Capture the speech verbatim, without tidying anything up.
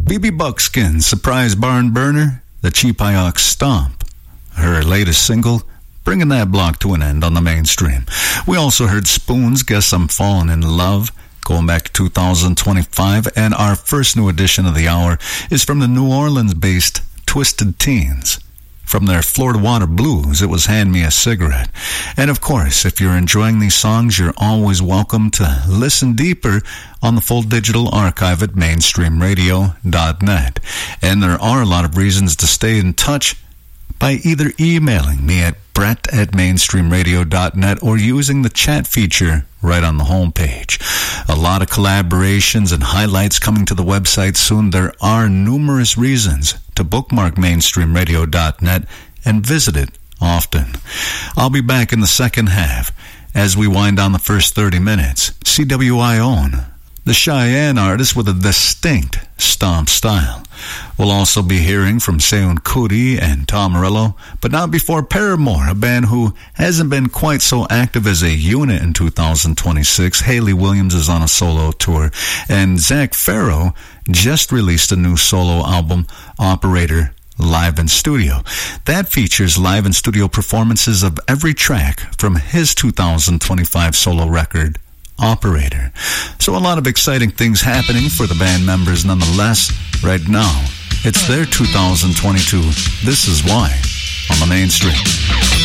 B B Buckskin, Surprise Barn Burner, the Cheap Iox Stomp, her latest single, bringing that block to an end on the mainstream. We also heard Spoons, Guess I'm Falling in Love, going back to two thousand twenty-five, and our first new edition of the hour is from the New Orleans-based Twisted Teens. From their Florida Water Blues, it was Hand Me a Cigarette. And of course, if you're enjoying these songs, you're always welcome to listen deeper on the full digital archive at mainstream radio dot net. And there are a lot of reasons to stay in touch by either emailing me at brett at mainstream radio dot net or using the chat feature right on the homepage. A lot of collaborations and highlights coming to the website soon. There are numerous reasons to bookmark mainstream radio dot net and visit it often. I'll be back in the second half as we wind down the first thirty minutes. C W I own the Cheyenne artist with a distinct stomp style. We'll also be hearing from Seun Kuti and Tom Morello, but not before Paramore, a band who hasn't been quite so active as a unit in two thousand twenty-six. Hayley Williams is on a solo tour, and Zach Farrow just released a new solo album, Operator, live in studio. That features live in studio performances of every track from his two thousand twenty-five solo record, Operator. So a lot of exciting things happening for the band members nonetheless. Right now, it's their two thousand twenty-two This Is Why on the Mainstream.